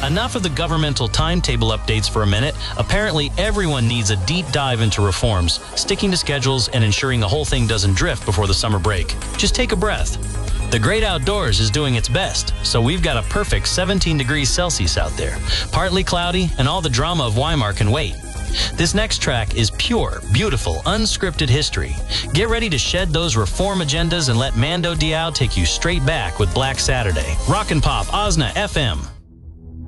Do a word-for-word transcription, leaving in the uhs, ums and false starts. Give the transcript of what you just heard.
enough of the governmental timetable updates for a minute. Apparently, everyone needs a deep dive into reforms, sticking to schedules, and ensuring the whole thing doesn't drift before the summer break. Just take a breath. The great outdoors is doing its best, so we've got a perfect seventeen degrees Celsius out there. Partly cloudy, and all the drama of Weimar can wait. This next track is pure, beautiful, unscripted history. Get ready to shed those reform agendas and let Mando Diao take you straight back with Black Saturday. Rock and Pop, Osna F M.